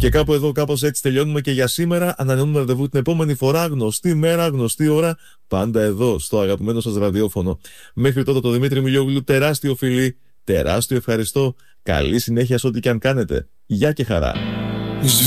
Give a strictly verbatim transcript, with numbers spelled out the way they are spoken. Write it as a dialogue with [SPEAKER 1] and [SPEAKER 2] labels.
[SPEAKER 1] Και κάπου εδώ, κάπως έτσι τελειώνουμε και για σήμερα. Ανανεώνουμε ραντεβού την επόμενη φορά, γνωστή μέρα, γνωστή ώρα, πάντα εδώ, στο αγαπημένο σας ραδιόφωνο. Μέχρι τότε το Δημήτρη Μιλιόγλου, τεράστιο φιλί, τεράστιο ευχαριστώ. Καλή συνέχεια σε ό,τι και αν κάνετε. Γεια και χαρά.